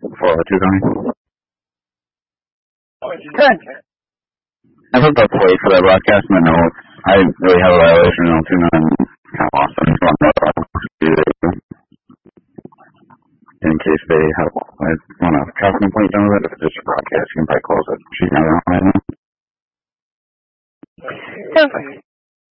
402, Tony. Good. I hooked up late for that broadcast, but no, I didn't really have a violation on 29. Kind of lost them. In case they have want to traffic complaint done with it, if it's just a broadcast, you can probably close it. She's not on right now. Perfect.